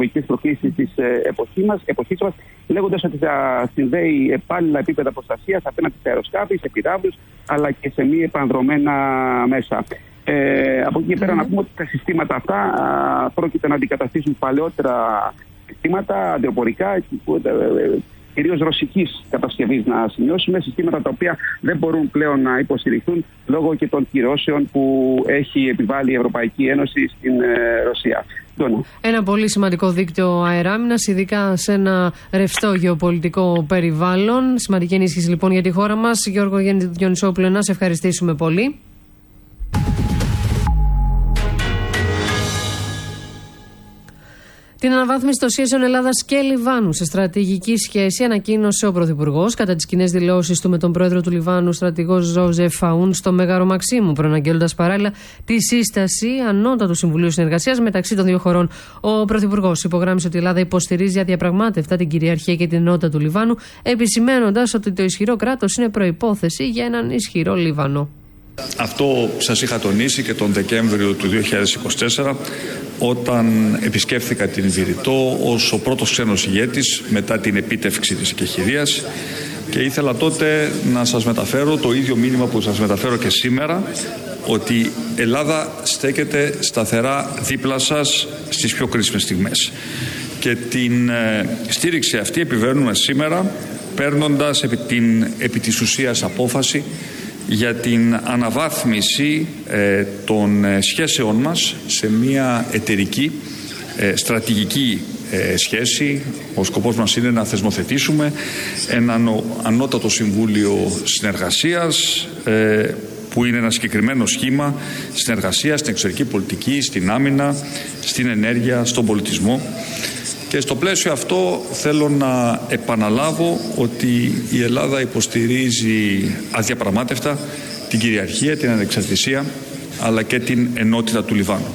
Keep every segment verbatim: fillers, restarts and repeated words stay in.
τεχνολογικές προκλήσεις της εποχής μας, εποχής μας λέγοντας ότι θα συνδέει επάλληλα επίπεδα προστασίας απέναντι σε αεροσκάφη, σε πυράβλους, αλλά και σε μη επανδρωμένα μέσα. Ε, από εκεί και πέρα mm. να πούμε ότι τα συστήματα αυτά α, πρόκειται να αντικαταστήσουν παλαιότερα συστήματα αντιοπορικά, κυρίως ρωσικής κατασκευής να σημειώσουμε, συστήματα τα οποία δεν μπορούν πλέον να υποστηριχθούν λόγω και των κυρώσεων που έχει επιβάλει η Ευρωπαϊκή Ένωση στην ε, Ρωσία. Ένα πολύ σημαντικό δίκτυο αεράμινας, ειδικά σε ένα ρευστό γεωπολιτικό περιβάλλον. Σημαντική ενίσχυση λοιπόν για τη χώρα μας. Γιώργο Διονυσόπουλε, να σε ευχαριστήσουμε πολύ. Την αναβάθμιση των σχέσεων Ελλάδας και Λιβάνου σε στρατηγική σχέση ανακοίνωσε ο Πρωθυπουργός κατά τις κοινές δηλώσεις του με τον πρόεδρο του Λιβάνου, στρατηγό Ζόζεφ Φαούν, στο Μέγαρο Μαξίμου, προαναγγέλλοντας παράλληλα τη σύσταση Ανώτατου Συμβουλίου Συνεργασίας μεταξύ των δύο χωρών. Ο Πρωθυπουργός υπογράμμισε ότι η Ελλάδα υποστηρίζει αδιαπραγμάτευτα την κυριαρχία και την ενότητα του Λιβάνου, επισημαίνοντας ότι το ισχυρό κράτος είναι προϋπόθεση για έναν ισχυρό Λίβανο. Αυτό σας είχα τονίσει και τον Δεκέμβριο του δύο χιλιάδες είκοσι τέσσερα, όταν επισκέφθηκα την Βηρητό ως ο πρώτος ξένος ηγέτης μετά την επίτευξη της εκεχηρίας, και ήθελα τότε να σας μεταφέρω το ίδιο μήνυμα που σας μεταφέρω και σήμερα, ότι η Ελλάδα στέκεται σταθερά δίπλα σας στις πιο κρίσιμες στιγμές. Και την ε, στήριξη αυτή επιβαίνουμε σήμερα παίρνοντας επί, την, επί της ουσίας απόφαση για την αναβάθμιση ε, των ε, σχέσεών μας σε μια εταιρική ε, στρατηγική ε, σχέση. Ο σκοπός μας είναι να θεσμοθετήσουμε έναν ανώτατο συμβούλιο συνεργασίας ε, που είναι ένα συγκεκριμένο σχήμα συνεργασίας στην εξωτερική πολιτική, στην άμυνα, στην ενέργεια, στον πολιτισμό. Και στο πλαίσιο αυτό θέλω να επαναλάβω ότι η Ελλάδα υποστηρίζει αδιαπραγμάτευτα την κυριαρχία, την ανεξαρτησία, αλλά και την ενότητα του Λιβάνου.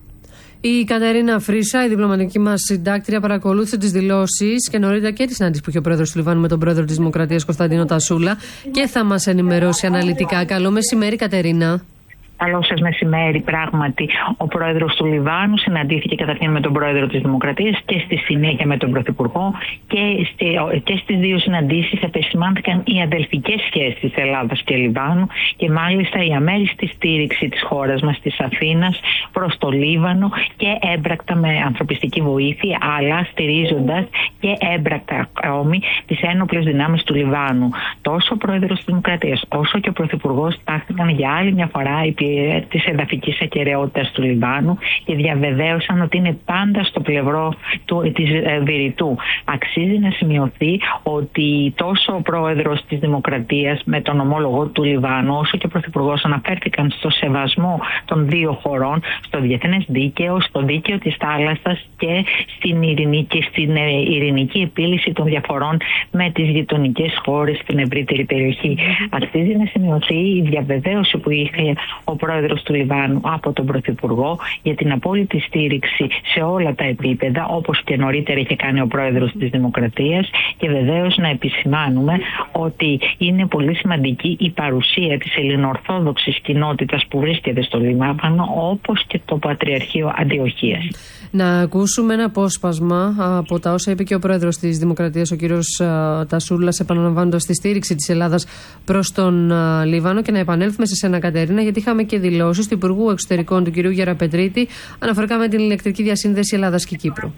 Η Κατερίνα Φρίσα, η διπλωματική μας συντάκτρια, παρακολούθησε τις δηλώσεις και νωρίτερα και τη συνάντηση που είχε ο πρόεδρος του Λιβάνου με τον πρόεδρο της Δημοκρατίας Κωνσταντίνο Τασούλα και θα μας ενημερώσει αναλυτικά. Καλό μεσημέρι, Κατερίνα. Καλό σας μεσημέρι. Πράγματι, ο πρόεδρος του Λιβάνου συναντήθηκε καταρχήν με τον πρόεδρο της Δημοκρατίας και στη συνέχεια με τον πρωθυπουργό, και, στη, και στις δύο συναντήσεις επισημάνθηκαν οι αδελφικές σχέσεις της Ελλάδας και Λιβάνου και μάλιστα η αμέριστη στήριξη της χώρας μας, της Αθήνας, προς το Λίβανο, και έμπρακτα με ανθρωπιστική βοήθεια, αλλά στηρίζοντας και έμπρακτα ακόμη τις ένοπλες δυνάμεις του Λιβάνου. Τόσο ο πρόεδρος της Δημοκρατίας όσο και ο πρωθυπουργός τάχθηκαν για άλλη μια φορά υπέρ της εδαφικής ακεραιότητας του Λιβάνου και διαβεβαίωσαν ότι είναι πάντα στο πλευρό του, της ε, Βηρητού. Αξίζει να σημειωθεί ότι τόσο ο πρόεδρος της Δημοκρατίας με τον ομόλογο του Λιβάνου όσο και ο πρωθυπουργός αναφέρθηκαν στο σεβασμό των δύο χωρών, στο διεθνές δίκαιο, στο δίκαιο της θάλασσας και στην ειρηνική, στην ε, ειρηνική επίλυση των διαφορών με τις γειτονικές χώρες στην ευρύτερη περιοχή. Αξίζει να σημειωθεί η διαβεβαίωση που είχε ο πρόεδρος του Λιβάνου από τον πρωθυπουργό για την απόλυτη στήριξη σε όλα τα επίπεδα, όπως και νωρίτερα είχε κάνει ο πρόεδρος της Δημοκρατίας, και βεβαίως να επισημάνουμε ότι είναι πολύ σημαντική η παρουσία της ελληνοορθόδοξης κοινότητας που βρίσκεται στο Λιβάνο, όπως και το Πατριαρχείο Αντιοχίας. Να ακούσουμε ένα απόσπασμα από τα όσα είπε και ο πρόεδρος της Δημοκρατίας, ο κύριος Τασούλας, επαναλαμβάνοντας τη στήριξη της Ελλάδας προς τον Λίβανο, και να επανέλθουμε σε σένα, Κατερίνα, γιατί είχαμε και δηλώσεις του Υπουργού Εξωτερικών του κυρίου Γεραπετρίτη αναφορικά με την ηλεκτρική διασύνδεση Ελλάδας και Κύπρου.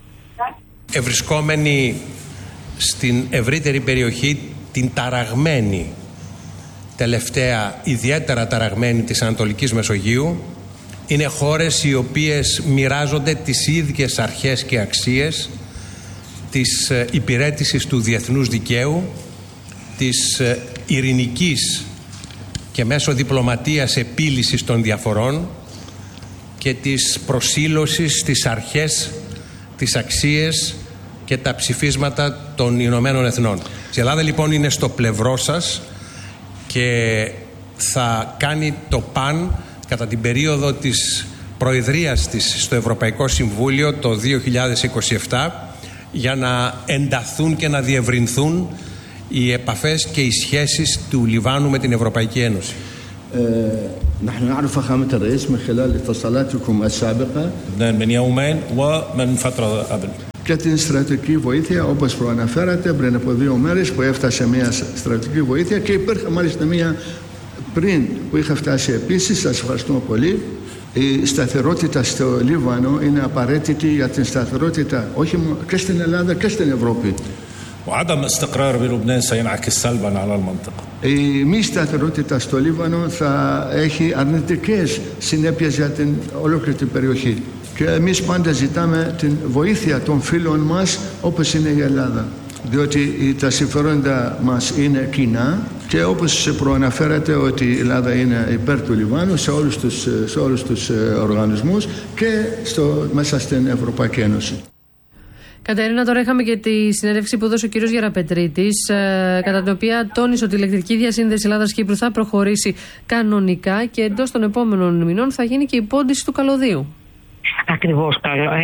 Ευρισκόμενοι στην ευρύτερη περιοχή, την ταραγμένη, τελευταία ιδιαίτερα ταραγμένη της Ανατολικής Μεσογείου, είναι χώρες οι οποίες μοιράζονται τις ίδιες αρχές και αξίες της υπηρέτησης του διεθνούς δικαίου, της ειρηνικής και μέσω διπλωματίας επίλυσης των διαφορών και της προσήλωσης στις αρχές, τις αξίες και τα ψηφίσματα των Ηνωμένων Εθνών. Η Ελλάδα λοιπόν είναι στο πλευρό σας και θα κάνει το παν κατά την περίοδο της προεδρίας της στο Ευρωπαϊκό Συμβούλιο το δύο χιλιάδες είκοσι επτά για να ενταθούν και να διευρυνθούν οι επαφές και οι σχέσεις του Λιβάνου με την Ευρωπαϊκή Ένωση. نحن نعرف فخامة الرئيس من خلال اتصالاتكم السابقة. من يومين ومن فترة قبل. και την στρατιωτική βοήθεια, όπως προαναφέρατε πριν από δύο μέρες που έφτασε μια στρατιωτική βοήθεια και υπήρχε μάλιστα μια πριν που είχα φτάσει επίσης. Σας ευχαριστούμε πολύ. Η σταθερότητα στο Λίβανο είναι απαραίτητη για την σταθερότητα όχι μόνο και στην Ελλάδα και στην Ευρώπη. Η μη σταθερότητα στο Λίβανο θα έχει αρνητικές συνέπειες για την ολόκληρη την περιοχή. Και εμείς πάντα ζητάμε την βοήθεια των φίλων μας όπως είναι η Ελλάδα. Διότι τα συμφέροντα μας είναι κοινά και όπως προαναφέρατε ότι η Ελλάδα είναι υπέρ του Λιβάνου σε όλους τους, σε όλους τους οργανισμούς και στο, μέσα στην Ευρωπαϊκή Ένωση. Κατερίνα, τώρα είχαμε και τη συνέντευξη που έδωσε ο κύριος Γεραπετρίτης, ε, κατά την οποία τόνισε ότι η ηλεκτρική διασύνδεση Ελλάδας-Κύπρου θα προχωρήσει κανονικά και εντός των επόμενων μηνών θα γίνει και η πόντιση του καλωδίου. Ακριβώς,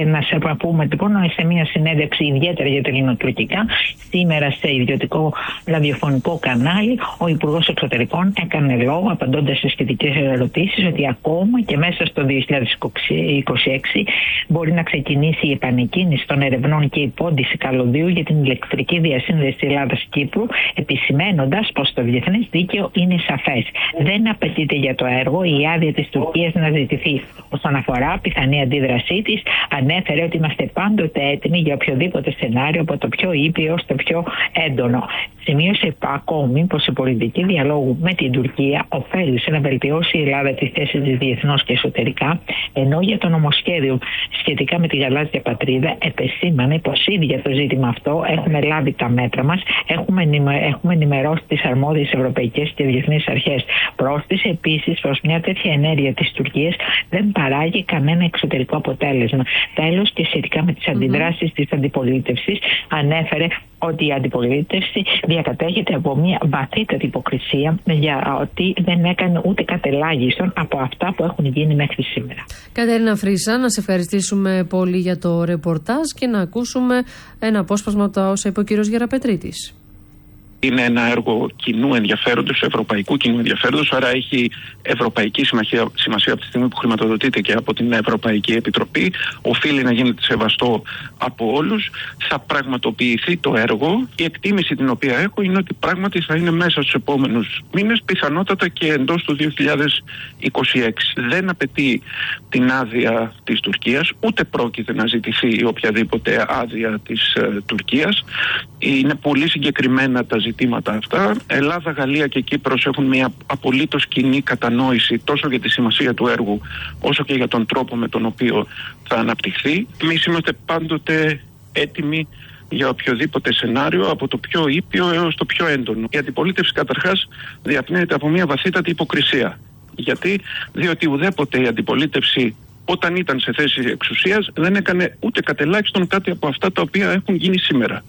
να πούμε λοιπόν σε μια συνέντευξη ιδιαίτερα για τα ελληνοτουρκικά σήμερα σε ιδιωτικό ραδιοφωνικό κανάλι, ο Υπουργός Εξωτερικών έκανε λόγο απαντώντας σε σχετικές ερωτήσεις ότι ακόμα και μέσα στο δύο χιλιάδες είκοσι έξι μπορεί να ξεκινήσει η επανεκκίνηση των ερευνών και η πόντιση καλωδίου για την ηλεκτρική διασύνδεση Ελλάδας-Κύπρου, επισημένοντας πως το διεθνές δίκαιο είναι σαφές. Δεν απαιτείται για το έργο η άδεια της Τουρκίας να ζητηθεί. Όσον αφορά πιθανή αντίδρασή της, ανέφερε ότι είμαστε πάντοτε έτοιμοι για οποιοδήποτε σενάριο, από το πιο ήπιο στο πιο έντονο. Σημείωσε ακόμη πως η πολιτική διαλόγου με την Τουρκία ωφέλησε να βελτιώσει η Ελλάδα τη θέση της διεθνώς και εσωτερικά, ενώ για το νομοσχέδιο σχετικά με τη γαλάζια πατρίδα επεσήμανε πως ήδη για το ζήτημα αυτό έχουμε λάβει τα μέτρα μας, έχουμε, έχουμε ενημερώσει τις αρμόδιες ευρωπαϊκές και διεθνείς αρχές. Πρόσθεσε επίσης πως μια τέτοια ενέργεια της Τουρκίας δεν παράγει κανένα εξωτερικό αποτέλεσμα. Τέλος, και σχετικά με τις αντιδράσεις mm-hmm. της αντιπολίτευσης, ανέφερε ότι η αντιπολίτευση διακατέχεται από μια βαθύτατη υποκρισία για ότι δεν έκανε ούτε κατελάγιστον από αυτά που έχουν γίνει μέχρι σήμερα. Κατερίνα Φρύσα, να σε ευχαριστήσουμε πολύ για το ρεπορτάζ και να ακούσουμε ένα απόσπασμα από τα όσα είπε ο κύριος Γεραπετρίτης. Είναι ένα έργο κοινού ενδιαφέροντος, ευρωπαϊκού κοινού ενδιαφέροντος, άρα έχει ευρωπαϊκή σημασία, σημασία από τη στιγμή που χρηματοδοτείται και από την Ευρωπαϊκή Επιτροπή. Οφείλει να γίνεται σεβαστό από όλους. Θα πραγματοποιηθεί το έργο. Η εκτίμηση την οποία έχω είναι ότι πράγματι θα είναι μέσα στους επόμενους μήνες, πιθανότατα και εντός του δύο χιλιάδες είκοσι έξι. Δεν απαιτεί την άδεια της Τουρκίας, ούτε πρόκειται να ζητηθεί οποιαδήποτε άδεια της ε, Τουρκίας. Είναι πολύ συγκεκριμένα τα ζητήματα αυτά. Ελλάδα, Γαλλία και Κύπρος έχουν μια απολύτως κοινή κατανόηση τόσο για τη σημασία του έργου όσο και για τον τρόπο με τον οποίο θα αναπτυχθεί. Εμείς είμαστε πάντοτε έτοιμοι για οποιοδήποτε σενάριο, από το πιο ήπιο έως το πιο έντονο. Η αντιπολίτευση καταρχάς διαπνέεται από μια βαθύτατη υποκρισία. Γιατί? Διότι ουδέποτε η αντιπολίτευση όταν ήταν σε θέση εξουσίας δεν έκανε ούτε κατελάχιστον κάτι από αυτά τα οποία έχουν γίνει σήμερα.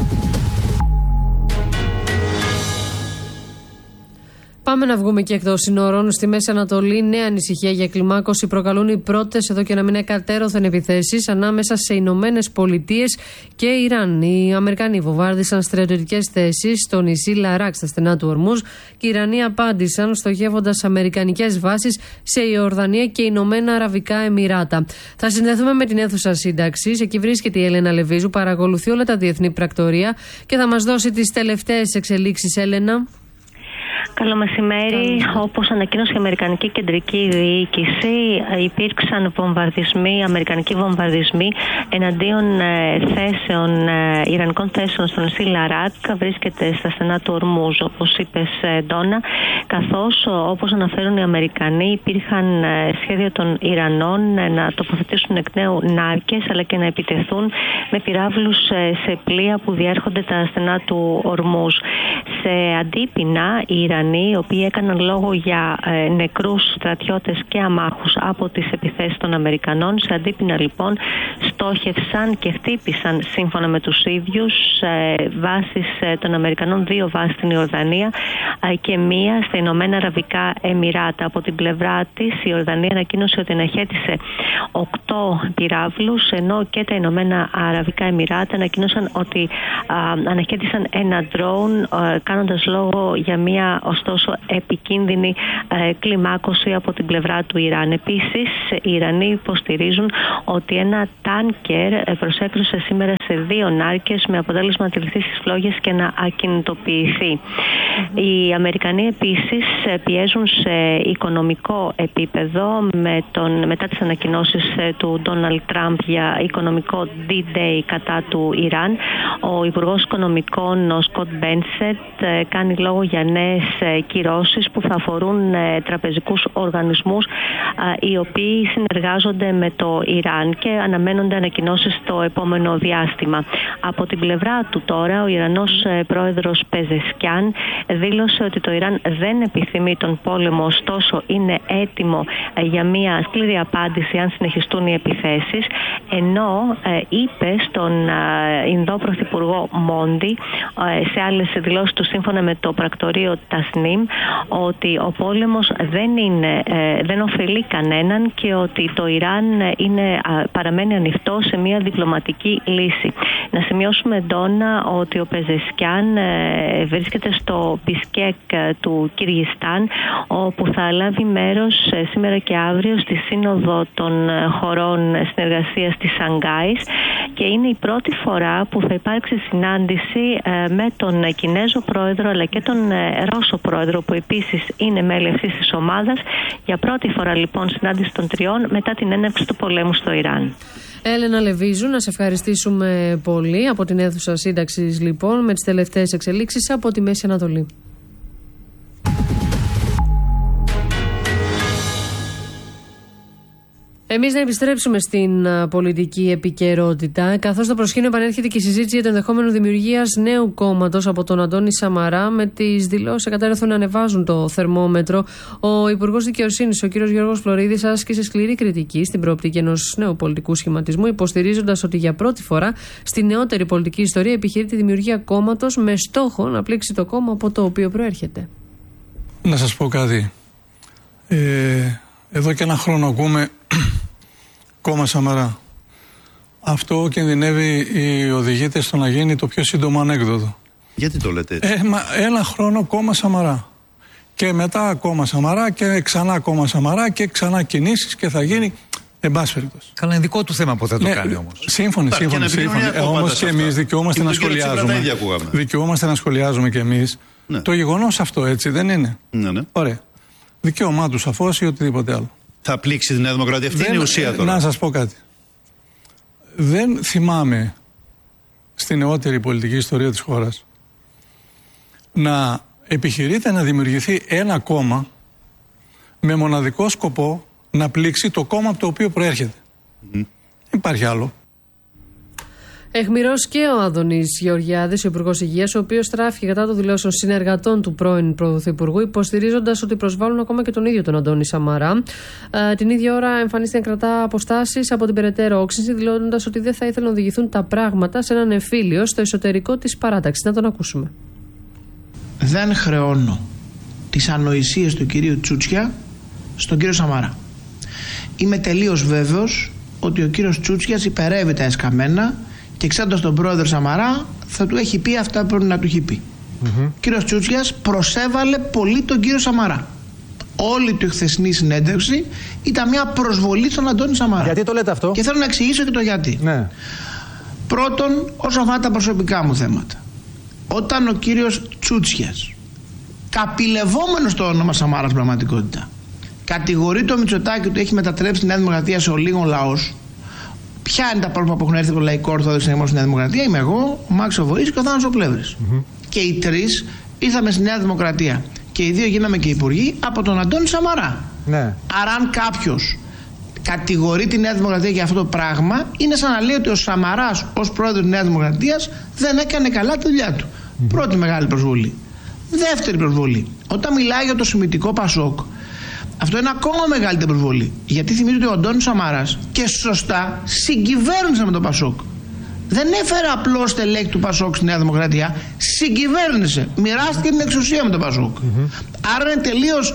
Πάμε να βγούμε και εκτός συνόρων. Στη Μέση Ανατολή, νέα ανησυχία για κλιμάκωση προκαλούν οι πρώτες εδώ και ένα μήνα εκατέρωθεν επιθέσεις ανάμεσα σε Ηνωμένες Πολιτείες και Ιράν. Οι Αμερικανοί βομβάρδισαν στρατιωτικές θέσεις στο νησί Λαράκ στα στενά του Ορμούζ και οι Ιρανοί απάντησαν στοχεύοντας αμερικανικές βάσεις σε Ιορδανία και Ηνωμένα Αραβικά Εμιράτα. Θα συνδεθούμε με την αίθουσα σύνταξης. Εκεί βρίσκεται η Έλενα Λεβίζου, παρακολουθεί όλα τα διεθνή πρακτορία και θα μας δώσει τις τελευταίες εξελίξεις. Έλενα. Καλό μεσημέρι. Όπως ανακοίνωσε η Αμερικανική Κεντρική Διοίκηση, υπήρξαν βομβαρδισμοί, αμερικανικοί βομβαρδισμοί εναντίον ε, θέσεων, ε, ιρανικών θέσεων στο νησί Λαράκ. Βρίσκεται στα στενά του Ορμούζ, όπως είπες, ε, Ντόνα. Καθώς, όπως αναφέρουν οι Αμερικανοί, υπήρχαν ε, σχέδια των Ιρανών ε, να τοποθετήσουν εκ νέου νάρκες, αλλά και να επιτεθούν με πυράβλους ε, σε πλοία που διέρχονται τα στενά του Ορμούζ. Σε αντίπεινα, οι Ιρανοί, οι οποίοι έκαναν λόγο για ε, νεκρούς στρατιώτες και αμάχους από τις επιθέσεις των Αμερικανών, σε αντίπεινα λοιπόν στόχευσαν και χτύπησαν σύμφωνα με τους ίδιους ε, βάσεις ε, των Αμερικανών, δύο βάσεις στην Ιορδανία ε, και μία στα Ηνωμένα Αραβικά Εμιράτα. Από την πλευρά της η Ιορδανία ανακοίνωσε ότι αναχέτησε οκτώ πυράβλους, ενώ και τα Ηνωμένα Αραβικά Εμιράτα ανακοίνωσαν ότι ε, αναχέτησαν ένα ντρόουν, ε, κάνοντας λόγο για μια ωστόσο επικίνδυνη ε, κλιμάκωση από την πλευρά του Ιράν. Επίσης, οι Ιρανοί υποστηρίζουν ότι ένα τάνκερ προσέκρουσε σήμερα σε δύο νάρκες, με αποτέλεσμα να τυλιχθεί στις φλόγες και να ακινητοποιηθεί. Οι Αμερικανοί επίσης πιέζουν σε οικονομικό επίπεδο με τον, μετά τις ανακοινώσεις του Ντόναλντ Τραμπ για οικονομικό ντι-Day κατά του Ιράν. Ο Υπουργός Οικονομικών, ο Σκοτ Μπένσετ, κάνει λόγο για νέες κυρώσεις που θα αφορούν τραπεζικούς οργανισμούς οι οποίοι συνεργάζονται με το Ιράν και αναμένονται ανακοινώσεις στο επόμενο διάστημα. Από την πλευρά του τώρα, ο Ιρανός πρόεδρος Πεζεσκιάν δήλωσε ότι το Ιράν δεν επιθυμεί τον πόλεμο, ωστόσο είναι έτοιμο για μια σκληρή απάντηση αν συνεχιστούν οι επιθέσεις, ενώ ε, είπε στον ε, Ινδό Πρωθυπουργό Μόντι ε, σε άλλες δηλώσεις του σύμφωνα με το πρακτορείο Τασνίμ ότι ο πόλεμος δεν, είναι, ε, δεν ωφελεί κανέναν και ότι το Ιράν είναι, ε, παραμένει ανοιχτό σε μια διπλωματική λύση. Να σημειώσουμε εντόνα ότι ο Πεζεσκιάν ε, βρίσκεται στο Μπισκέκ ε, του Κυργιστάν, όπου θα λάβει μέρος ε, σήμερα και αύριο στη Σύνοδο των χωρών συνεργασίας της Σανγκάης και είναι η πρώτη φορά που θα υπάρξει συνάντηση με τον Κινέζο πρόεδρο αλλά και τον Ρώσο πρόεδρο, που επίσης είναι μέλη αυτής της ομάδας. Για πρώτη φορά λοιπόν συνάντηση των τριών μετά την έναρξη του πολέμου στο Ιράν. Έλενα Λεβίζου, να σε ευχαριστήσουμε πολύ από την αίθουσα σύνταξης λοιπόν με τις τελευταίες εξελίξεις από τη Μέση Ανατολή. Εμείς να επιστρέψουμε στην uh, πολιτική επικαιρότητα, καθώς στο προσκήνιο επανέρχεται και η συζήτηση για το ενδεχόμενο δημιουργίας νέου κόμματος από τον Αντώνη Σαμαρά, με τις δηλώσεις εκατέρωθεν να ανεβάζουν το θερμόμετρο. Ο Υπουργός Δικαιοσύνης, ο κ. Γιώργος Φλωρίδης, άσκησε σκληρή κριτική στην προοπτική ενός νέου πολιτικού σχηματισμού, υποστηρίζοντας ότι για πρώτη φορά στη νεότερη πολιτική ιστορία επιχειρεί τη δημιουργία κόμματος με στόχο να πλήξει το κόμμα από το οποίο προέρχεται. Να σας πω κάτι. Ε, εδώ και ένα χρόνο ακούμε κόμμα Σαμαρά. Αυτό κινδυνεύει οι οδηγείται στο να γίνει το πιο σύντομο ανέκδοτο. Γιατί το λέτε έτσι? Ε, μα, ένα χρόνο κόμμα Σαμαρά. Και μετά κόμμα Σαμαρά και ξανά κόμμα Σαμαρά και ξανά κινήσεις και θα γίνει. Εν πάση περιπτώσει. Καλά, είναι δικό του θέμα που θα το ναι, κάνει όμως. Σύμφωνοι, σύμφωνοι. σύμφωνοι. Ε, όμως και εμείς δικαιούμαστε να σχολιάζουμε. Δικαιούμαστε να σχολιάζουμε και εμείς. Ναι. Το γεγονός αυτό, έτσι δεν είναι? Ναι, ναι. Ωραία. Δικαίωμά του σαφώς ή οτιδήποτε άλλο. Θα πλήξει τη Νέα Δημοκρατία. Αυτή δεν, είναι η ουσία τώρα. Να σας πω κάτι. Δεν θυμάμαι στην νεότερη πολιτική ιστορία της χώρας να επιχειρείται να δημιουργηθεί ένα κόμμα με μοναδικό σκοπό να πλήξει το κόμμα από το οποίο προέρχεται. Mm. Υπάρχει άλλο. Αιχμηρός και ο Άδωνης Γεωργιάδης, ο Υπουργός Υγείας, ο οποίος στράφηκε κατά των δηλώσεων συνεργατών του πρώην Πρωθυπουργού, υποστηρίζοντας ότι προσβάλλουν ακόμα και τον ίδιο τον Αντώνη Σαμαρά. Ε, την ίδια ώρα εμφανίστηκε να κρατά αποστάσεις από την περαιτέρω όξυνση, δηλώνοντας ότι δεν θα ήθελε να οδηγηθούν τα πράγματα σε έναν εμφύλιο στο εσωτερικό της παράταξης. Να τον ακούσουμε. Δεν χρεώνω τις ανοησίες του κυρίου Τσούτσια στον κύριο Σαμαρά. Είμαι τελείως βέβαιος ότι ο κύριος Τσούτσιας υπερεύει τα εσκαμμένα και ξέροντας τον πρόεδρο Σαμαρά θα του έχει πει αυτά που πρέπει να του έχει πει. Mm-hmm. Ο κύριος Τσούτσιας προσέβαλε πολύ τον κύριο Σαμαρά. Όλη του χθεσινή συνέντευξη ήταν μια προσβολή στον Αντώνη Σαμαρά. Γιατί το λέτε αυτό? Και θέλω να εξηγήσω και το γιατί. Ναι. Πρώτον, όσον αφορά τα προσωπικά μου θέματα. Όταν ο κύριος Τσούτσιας, καπηλευόμενος το όνομα Σαμάρα στην πραγματικότητα, κατηγορεί το Μητσοτάκη ότι έχει μετατρέψει τη Νέα Δημοκρατία σε ολίγων λαός. Ποια είναι τα πρόσωπα που έχουν έρθει από το Λαϊκό Ορθόδοξο Συναγερμό στη Νέα Δημοκρατία? Είμαι εγώ, ο Μάξο Βοής και ο Θάνος ο Πλεύρης. Mm-hmm. Και οι τρεις ήρθαμε στη Νέα Δημοκρατία. Και οι δύο γίναμε και υπουργοί από τον Αντώνη Σαμαρά. Ναι. Άρα, αν κάποιος κατηγορεί τη Νέα Δημοκρατία για αυτό το πράγμα, είναι σαν να λέει ότι ο Σαμαράς ως πρόεδρος της Νέας Δημοκρατίας δεν έκανε καλά τη δουλειά του. Mm-hmm. Πρώτη μεγάλη προσβολή. Δεύτερη προσβολή. Όταν μιλάει για το σημιτικό Πασόκ, αυτό είναι ακόμα μεγαλύτερη προσβολή. Γιατί θυμίζει ότι ο Αντώνης Σαμαράς, και σωστά, συγκυβέρνησε με τον Πασόκ. Δεν έφερε απλώς στελέχη του Πασόκ στη Νέα Δημοκρατία, συγκυβέρνησε. Μοιράστηκε την εξουσία με τον Πασόκ. Mm-hmm. Άρα είναι τελείως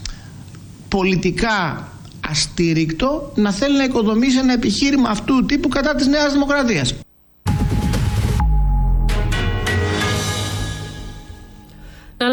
πολιτικά αστήρικτο να θέλει να οικοδομήσει ένα επιχείρημα αυτού του τύπου κατά της Νέας Δημοκρατίας. Να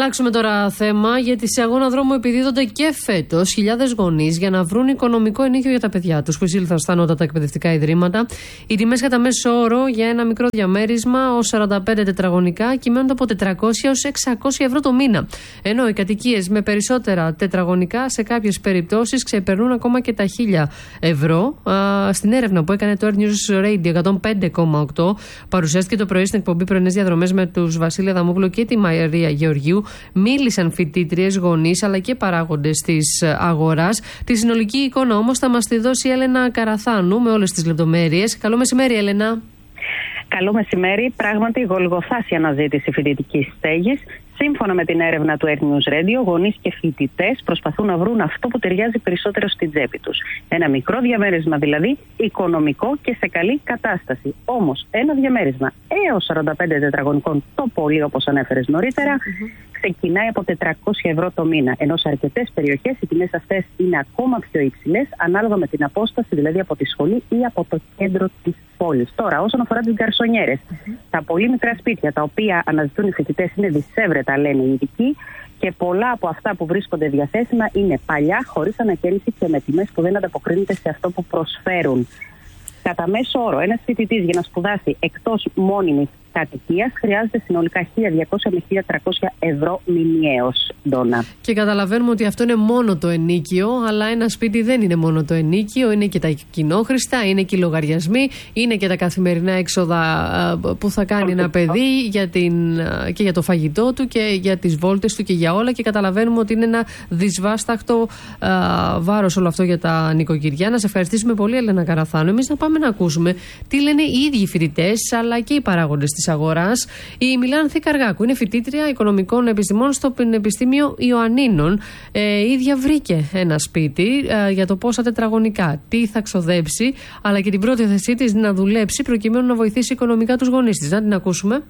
Να αλλάξουμε τώρα θέμα, γιατί σε αγώνα δρόμου επιδίδονται και φέτος χιλιάδες γονείς για να βρουν οικονομικό ενίκιο για τα παιδιά τους που εισήλθαν στα ανώτατα εκπαιδευτικά ιδρύματα. Οι τιμές κατά μέσο όρο για ένα μικρό διαμέρισμα ως σαράντα πέντε τετραγωνικά κυμαίνονται από τετρακόσια έως εξακόσια ευρώ το μήνα. Ενώ οι κατοικίες με περισσότερα τετραγωνικά σε κάποιες περιπτώσεις ξεπερνούν ακόμα και τα χίλια ευρώ. Α, στην έρευνα που έκανε το Air News Radio εκατόν πέντε κόμμα οκτώ, παρουσιάστηκε το πρωί στην εκπομπή Πρωινές Διαδρομές με τους Βασίλη Αδαμόπουλο και τη Μαρία Γεωργίου. Μίλησαν φοιτήτριες, γονείς αλλά και παράγοντες της αγοράς. Τη συνολική εικόνα όμως θα μας τη δώσει η Έλενα Καραθάνου με όλες τις λεπτομέρειες. Καλό μεσημέρι, Έλενα. Καλό μεσημέρι. Πράγματι, γολγοθάσια αναζήτηση φοιτητικής στέγης. Σύμφωνα με την έρευνα του Air News Radio, γονείς και φοιτητές προσπαθούν να βρουν αυτό που ταιριάζει περισσότερο στην τσέπη τους. Ένα μικρό διαμέρισμα δηλαδή, οικονομικό και σε καλή κατάσταση. Όμως, ένα διαμέρισμα έως σαράντα πέντε τετραγωνικών, το πολύ όπως ανέφερες νωρίτερα, mm-hmm. ξεκινάει από τετρακόσια ευρώ το μήνα. Ενώ σε αρκετές περιοχές οι τιμές αυτές είναι ακόμα πιο υψηλές, ανάλογα με την απόσταση, δηλαδή από τη σχολή ή από το κέντρο της πόλης. Τώρα, όσον αφορά τις γκαρσονιέρες, mm-hmm. τα πολύ μικρά σπίτια τα οποία αναζητούν οι φοιτητές είναι δυσέβρετα, λένε οι ειδικοί, και πολλά από αυτά που βρίσκονται διαθέσιμα είναι παλιά, χωρίς ανακαίνιση και με τιμές που δεν ανταποκρίνονται σε αυτό που προσφέρουν. Κατά μέσο όρο, ένας φοιτητής για να σπουδάσει εκτός μόνιμης κατοικίας χρειάζεται συνολικά χίλια διακόσια με χίλια τριακόσια ευρώ μηνιαίως, Ντόνα. Και καταλαβαίνουμε ότι αυτό είναι μόνο το ενίκιο, αλλά ένα σπίτι δεν είναι μόνο το ενίκιο, είναι και τα κοινόχρηστα, είναι και οι λογαριασμοί, είναι και τα καθημερινά έξοδα που θα κάνει ένα παιδί για την, και για το φαγητό του και για τις βόλτες του και για όλα. Και καταλαβαίνουμε ότι είναι ένα δυσβάσταχτο βάρος όλο αυτό για τα νοικοκυριά. Να σε ευχαριστήσουμε πολύ, Έλενα Καραθάνου. Εμείς να πάμε να ακούσουμε τι λένε οι ίδιοι φοιτητές αλλά και οι παράγοντες της αγοράς. Η Μιλάνθη Καργάκου είναι φοιτήτρια οικονομικών επιστημών στο Πανεπιστήμιο Ιωαννίνων. Ε, η ίδια βρήκε ένα σπίτι ε, για το πόσα τετραγωνικά, τι θα ξοδέψει, αλλά και την πρόθεσή της να δουλέψει προκειμένου να βοηθήσει οικονομικά τους γονείς της. Να την ακούσουμε.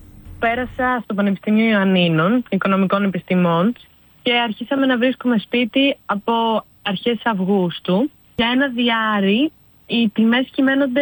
Πέρασα στο Πανεπιστήμιο Ιωαννίνων Οικονομικών Επιστημών και αρχίσαμε να βρίσκουμε σπίτι από αρχές Αυγούστου. Για ένα διάρρη οι τιμές κυμαίνονται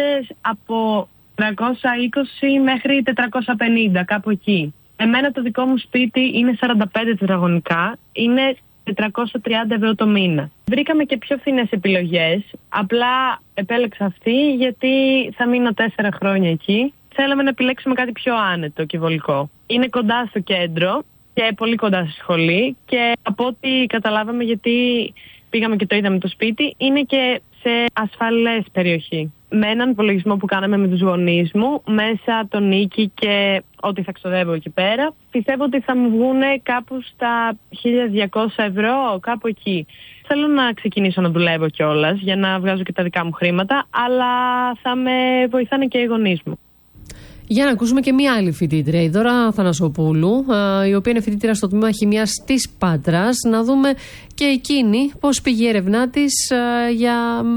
από τριακόσια είκοσι μέχρι τετρακόσια πενήντα, κάπου εκεί. Εμένα το δικό μου σπίτι είναι σαράντα πέντε τετραγωνικά, είναι τετρακόσια τριάντα ευρώ το μήνα. Βρήκαμε και πιο φθηνές επιλογές, απλά επέλεξα αυτή γιατί θα μείνω τέσσερα χρόνια εκεί. Θέλαμε να επιλέξουμε κάτι πιο άνετο και βολικό. Είναι κοντά στο κέντρο και πολύ κοντά στη σχολή και από ό,τι καταλάβαμε, γιατί πήγαμε και το είδαμε το σπίτι, είναι και σε ασφαλές περιοχή. Με έναν υπολογισμό που κάναμε με τους γονείς μου, μέσα το νίκη και ό,τι θα ξοδεύω εκεί πέρα, πιστεύω ότι θα μου βγουν κάπου στα χίλια διακόσια ευρώ, κάπου εκεί. Θέλω να ξεκινήσω να δουλεύω κιόλας για να βγάζω και τα δικά μου χρήματα, αλλά θα με βοηθάνε και οι γονείς μου. Για να ακούσουμε και μία άλλη φοιτήτρια, η Δώρα Θανασοπούλου, η οποία είναι φοιτήτρια στο τμήμα χημείας της Πάτρας. Να δούμε και εκείνη πώς πήγε η έρευνά της για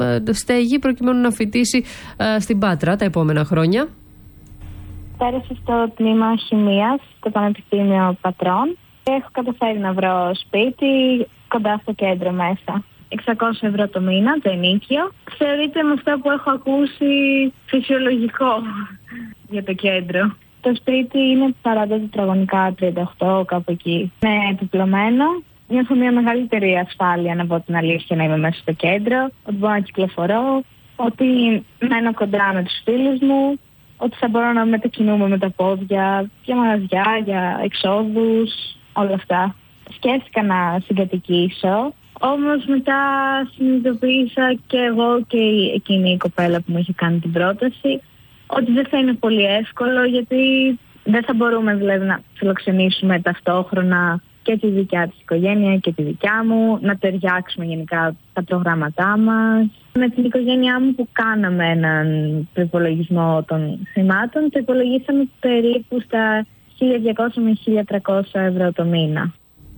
στέγη προκειμένου να φοιτήσει στην Πάτρα τα επόμενα χρόνια. Πέρασα στο τμήμα χημείας στο Πανεπιστήμιο Πατρών και έχω καταφέρει να βρω σπίτι κοντά στο κέντρο μέσα. εξακόσια ευρώ το μήνα, το ενίκιο. Θεωρείται με αυτά που έχω ακούσει φυσιολογικό για το κέντρο. Το σπίτι είναι σαράντα τετραγωνικά, τριάντα οκτώ, κάπου εκεί. Είναι επιπλωμένο. Νιώθω μια μεγαλύτερη ασφάλεια, να πω την αλήθεια, να είμαι μέσα στο κέντρο. Ότι μπορώ να κυκλοφορώ, ότι μένω κοντά με τους φίλους μου, ότι θα μπορώ να μετακινούμε με τα πόδια, για μαγαζιά, για εξόδους, όλα αυτά. Σκέφτηκα να συγκατοικήσω. Όμως μετά συνειδητοποίησα και εγώ και εκείνη η κοπέλα που μου είχε κάνει την πρόταση ότι δεν θα είναι πολύ εύκολο, γιατί δεν θα μπορούμε δηλαδή να φιλοξενήσουμε ταυτόχρονα και τη δικιά της οικογένεια και τη δικιά μου, να ταιριάξουμε γενικά τα προγράμματά μας. Με την οικογένειά μου που κάναμε έναν προϋπολογισμό των χρημάτων, το υπολογίσαμε περίπου στα χίλια διακόσια με χίλια τριακόσια ευρώ το μήνα.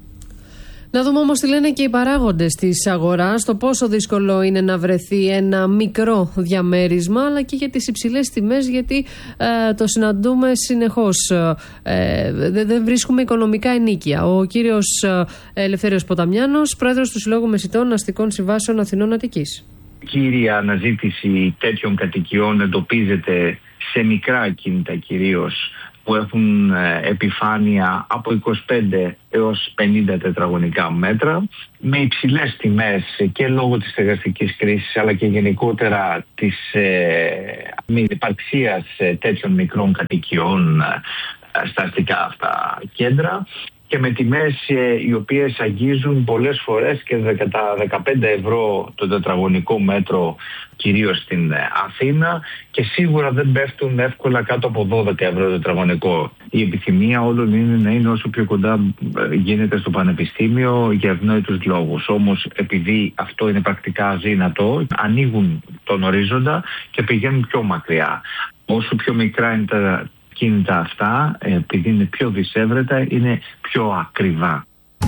Να δούμε όμως τι λένε και οι παράγοντες της αγοράς, το πόσο δύσκολο είναι να βρεθεί ένα μικρό διαμέρισμα, αλλά και για τις υψηλές τιμές, γιατί ε, το συναντούμε συνεχώς. Ε, δεν δε βρίσκουμε οικονομικά ενίκια. Ο κύριος ε, Ελευθέριος Ποταμιάνος, πρόεδρος του Συλλόγου Μεσιτών Αστικών Συμβάσεων Αθηνών Αττικής. Κύρια αναζήτηση τέτοιων κατοικιών εντοπίζεται σε μικρά ακίνητα κυρίως, που έχουν επιφάνεια από είκοσι πέντε έως πενήντα τετραγωνικά μέτρα, με υψηλές τιμές και λόγω της στεγαστικής κρίσης, αλλά και γενικότερα της ε, μη υπαρξίας τέτοιων μικρών κατοικιών ε, στα αστικά αυτά κέντρα, και με τιμές ε, οι οποίες αγγίζουν πολλές φορές και τα δεκαπέντε ευρώ το τετραγωνικό μέτρο, κυρίως στην ε, Αθήνα, και σίγουρα δεν πέφτουν εύκολα κάτω από δώδεκα ευρώ το τετραγωνικό. Η επιθυμία όλων είναι να είναι όσο πιο κοντά ε, γίνεται στο πανεπιστήμιο για ευνόητους λόγους. Όμως, επειδή αυτό είναι πρακτικά αδύνατο, ανοίγουν τον ορίζοντα και πηγαίνουν πιο μακριά. Όσο πιο μικρά είναι τα κίνητα αυτά, επειδή είναι πιο δυσέβρετα, είναι πιο ακριβά.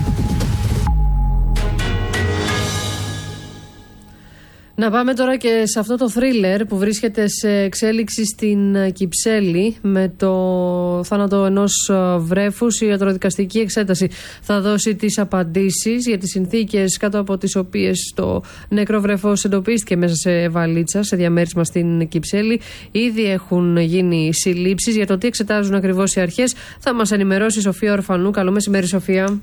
Να πάμε τώρα και σε αυτό το θρίλερ που βρίσκεται σε εξέλιξη στην Κυψέλη με το θάνατο ενός βρέφους. Η ιατροδικαστική εξέταση θα δώσει τις απαντήσεις για τις συνθήκες κάτω από τις οποίες το νεκρό βρέφος εντοπίστηκε μέσα σε βαλίτσα, σε διαμέρισμα στην Κυψέλη. Ήδη έχουν γίνει συλλήψεις. Για το τι εξετάζουν ακριβώς οι αρχές θα μας ενημερώσει η Σοφία Ορφανού. Καλό μεσημέρι, Σοφία.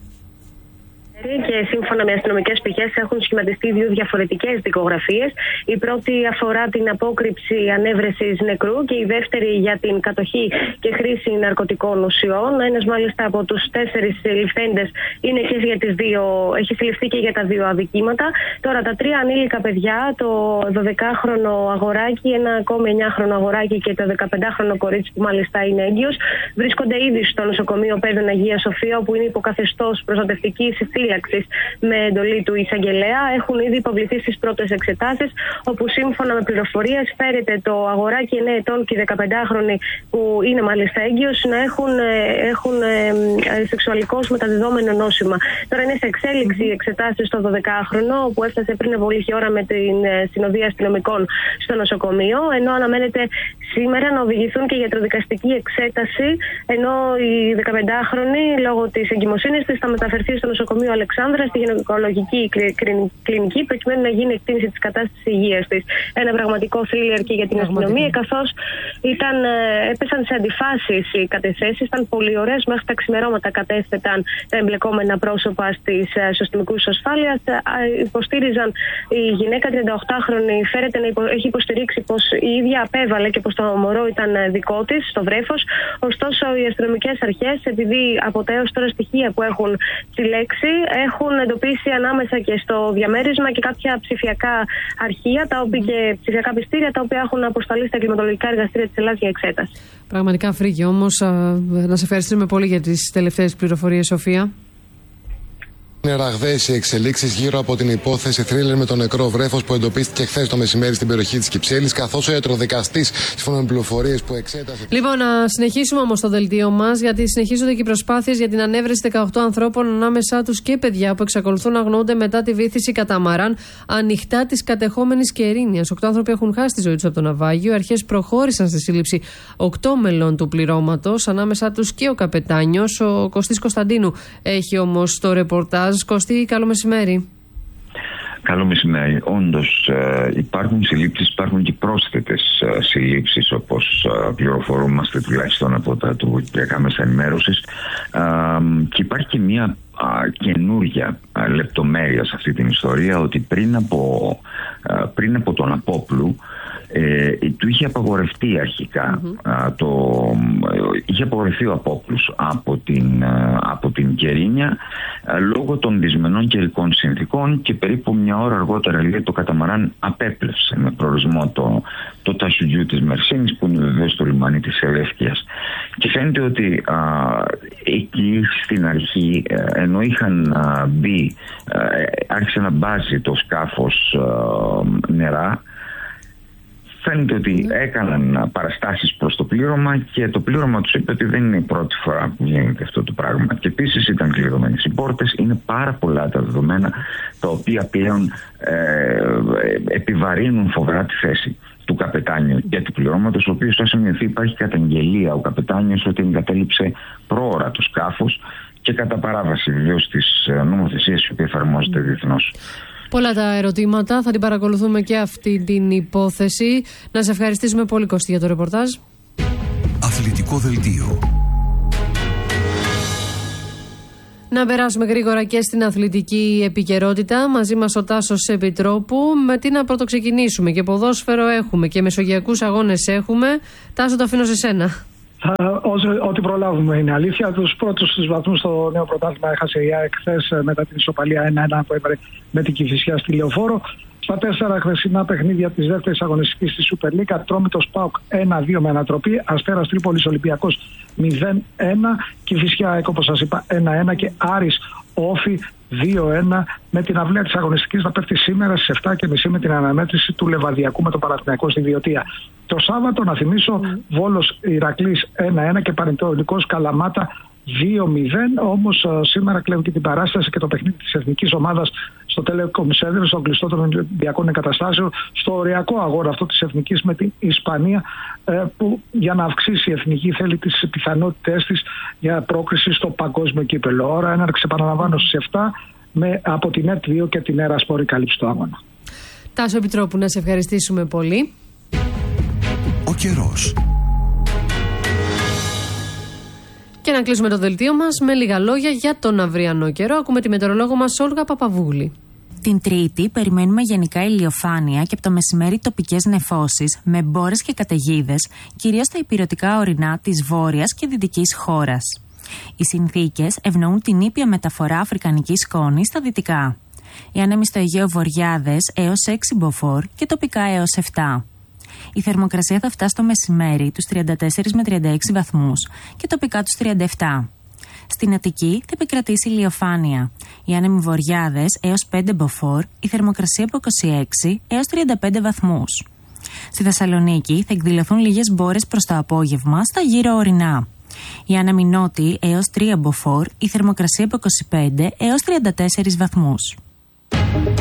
Και σύμφωνα με αστυνομικές πηγές έχουν σχηματιστεί δύο διαφορετικές δικογραφίες. Η πρώτη αφορά την απόκρυψη ανέβρεσης νεκρού και η δεύτερη για την κατοχή και χρήση ναρκωτικών ουσιών. Ένας μάλιστα από τους τέσσερις συλληφθέντες είναι και για τις δύο, έχει συλληφθεί και για τα δύο αδικήματα. Τώρα τα τρία ανήλικα παιδιά, το δωδεκάχρονο αγοράκι, ένα ακόμη εννιάχρονο αγοράκι και το δεκαπεντάχρονο κορίτσι που μάλιστα είναι έγκυος, βρίσκονται ήδη στο νοσοκομείο Πέδων Αγία Σοφία, όπου είναι υποκαθεστώς προστατευτικής φύλαξης με εντολή του εισαγγελέα. Έχουν ήδη υποβληθεί στις πρώτες εξετάσεις, όπου σύμφωνα με πληροφορίες φέρεται το αγοράκι εννέα ετών και η δεκαπεντάχρονη που είναι μάλιστα έγκυος να έχουν, έχουν ε, σεξουαλικώς μεταδιδόμενο νόσημα. Τώρα είναι σε εξέλιξη οι εξετάσεις στο δωδεκάχρονο, που έφτασε πριν από λίγη ώρα με την συνοδεία αστυνομικών στο νοσοκομείο, ενώ αναμένεται σήμερα να οδηγηθούν και ιατροδικαστική εξέταση, ενώ η δεκαπεντάχρονη λόγω της εγκυμοσύνης της θα μεταφερθεί στο νοσοκομείο Αλεξάνδρα στη γυναικολογική κλινική, προκειμένου να γίνει εκτίμηση της κατάστασης υγείας της. Ένα πραγματικό θρίλερ και για την αστυνομία, καθώς ήταν, έπεσαν σε αντιφάσεις οι κατεθέσεις, ήταν πολύ ωραίες. Μέχρι τα ξημερώματα κατέθεταν τα εμπλεκόμενα πρόσωπα στις αστυνομικούς ασφάλειας. Υποστήριζαν η γυναίκα τριανταοκτάχρονη, φέρεται να υπο, έχει υποστηρίξει πως η ίδια απέβαλε και πως το μωρό ήταν δικό της, το βρέφος. Ωστόσο, οι αστυνομικές αρχές, επειδή από τα έως τώρα στοιχεία που έχουν συλλέξει, έχουν εντοπίσει ανάμεσα και στο διαμέρισμα και κάποια ψηφιακά αρχεία τα οποία, και ψηφιακά πιστήρια τα οποία έχουν αποσταλεί στα κλιματολογικά εργαστήρια της Ελλάδας για εξέταση. Πραγματικά φρίκι όμως. Να σε ευχαριστούμε πολύ για τις τελευταίες πληροφορίες, Σοφία. Είναι ραγδαίες οι εξελίξεις γύρω από την υπόθεση θρίλερ με τον νεκρό βρέφος που εντοπίστηκε χθες το μεσημέρι στην περιοχή της Κυψέλης, καθώς ο ιατροδικαστής, σύμφωνα με πληροφορίες που εξέτασε. Λοιπόν, να συνεχίσουμε όμως το δελτίο μας, γιατί συνεχίζονται και οι προσπάθειες για την ανέβρεση δεκαοκτώ ανθρώπων, ανάμεσά τους και παιδιά που εξακολουθούν να αγνοούνται μετά τη βύθιση καταμαράν ανοιχτά της κατεχόμενης Κερίνιας. Οκτώ άνθρωποι έχουν χάσει τη ζωή τους από το ναυάγιο. Οι αρχές προχώρησαν στη σύλληψη οκτώ μελών του πληρώματος, ανάμεσά τους και ο καπετάνιος. Ο Κωστής Κωνσταντίνου έχει όμως το ρεπορτάζ. Κωστή, καλό μεσημέρι. Καλό μεσημέρι. Όντως ε, υπάρχουν συλλήψεις, υπάρχουν και πρόσθετες ε, συλλήψεις, όπως ε, πληροφορούμαστε τουλάχιστον από τα τουρκικά μέσα ενημέρωσης, ε, και υπάρχει και μια ε, καινούργια ε, λεπτομέρεια σε αυτή την ιστορία, ότι πριν από, ε, πριν από τον Απόπλου Ε, του είχε απαγορευτεί αρχικά mm-hmm. το, είχε απαγορευτεί ο Απόπλους από την, από την Κερίνια λόγω των δυσμενών καιρικών συνθήκων, και περίπου μια ώρα αργότερα λέει, το καταμαράν απέπλευσε με προορισμό το, το Τασουγιού της Μερσίνης, που είναι βεβαίως στο λιμάνι της Ελεύκειας, και φαίνεται ότι α, εκεί στην αρχή, ενώ είχαν α, μπει, α, άρχισε να μπάζει το σκάφος α, νερά. Φαίνεται ότι έκαναν παραστάσεις προς το πλήρωμα και το πλήρωμα τους είπε ότι δεν είναι η πρώτη φορά που γίνεται αυτό το πράγμα. Και επίσης ήταν κλειδωμένες οι πόρτες. Είναι πάρα πολλά τα δεδομένα τα οποία πλέον ε, επιβαρύνουν φοβερά τη θέση του καπετάνιου και του πληρώματος, ο οποίος θα σημειωθεί, υπάρχει καταγγελία ο καπετάνιος ότι εγκατέλειψε πρόωρα το σκάφος και κατά παράβαση βεβαίως της νομοθεσίας που εφαρμόζεται διεθνώς. Πολλά τα ερωτήματα, θα την παρακολουθούμε και αυτή την υπόθεση. Να σε ευχαριστήσουμε πολύ, Κωστή, για το ρεπορτάζ. Αθλητικό δελτίο. Να περάσουμε γρήγορα και στην αθλητική επικαιρότητα. Μαζί μας ο Τάσος Επιτρόπου. Με τι να πρωτοξεκινήσουμε? Και ποδόσφαιρο έχουμε και μεσογειακούς αγώνες έχουμε. Τάσο, το αφήνω σε σένα. Ό,τι προλάβουμε είναι αλήθεια. Τους πρώτους τους βαθμούς στο νέο πρωτάθλημα έχασε η ΑΕΚ χθες μετά την ισοπαλία ένα ένα που έβαλε με την Κηφισιά στη Λεωφόρο. Στα τέσσερα χθεσινά παιχνίδια της δεύτερης αγωνιστικής της Super League, Ατρόμητος ΠΑΟΚ ένα δύο με ανατροπή, Αστέρας Τρίπολης Ολυμπιακός μηδέν ένα, Κηφισιά ΑΕΚ όπως σας είπα ένα ένα και Άρης Όφη δύο ένα, με την αυλαία της αγωνιστικής να πέφτει σήμερα στις επτά και μισή με την αναμέτρηση του Λεβαδιακού με τον Παναθηναϊκό στη Βιωτία. Το Σάββατο, να θυμίσω, Βόλος Ηρακλής ένα ένα και Πανετολικός Καλαμάτα δύο μηδέν. Όμως σήμερα κλέβουν και την παράσταση και το παιχνίδι της εθνικής ομάδας στο Telecom Center, στο κλειστό των Ολυμπιακών Εγκαταστάσεων, στο οριακό αγώνα αυτό της εθνικής με την Ισπανία, που για να αυξήσει η εθνική θέλει τις πιθανότητές της για πρόκριση στο παγκόσμιο κύπελλο. Ώρα έναρξη, επαναλαμβάνω, στις επτά με, από την ΕΤ δύο και την Έρα Σπόρη καλύψη το αγώνα. Τάσο Επιτρόπου, να σε ευχαριστήσουμε πολύ. Ο καιρός. Και να κλείσουμε το δελτίο μας με λίγα λόγια για τον αυριανό καιρό. Ακούμε τη μετεωρολόγο μας Όλγα Παπαβούλη. Την Τρίτη περιμένουμε γενικά ηλιοφάνεια και από το μεσημέρι τοπικές νεφώσεις με μπόρες και καταιγίδες, κυρίως στα ηπειρωτικά ορεινά της βόρειας και δυτικής χώρας. Οι συνθήκες ευνοούν την ήπια μεταφορά αφρικανικής σκόνης στα δυτικά. Οι άνεμοι στο Αιγαίο βοριάδες έως έξι μποφόρ και τοπικά έως επτά. Η θερμοκρασία θα φτάσει το μεσημέρι τους τριάντα τέσσερα με τριάντα έξι βαθμούς και τοπικά τους τριάντα επτά. Στην Αττική θα επικρατήσει ηλιοφάνεια. Οι άνεμοι βοριάδες έως πέντε μποφόρ, η θερμοκρασία από είκοσι έξι έως τριάντα πέντε βαθμούς. Στη Θεσσαλονίκη θα εκδηλωθούν λίγες μπόρες προς το απόγευμα στα γύρω ορεινά. Οι άνεμοι νότιοι έως τρία μποφόρ, η θερμοκρασία από είκοσι πέντε έως τριάντα τέσσερα βαθμούς.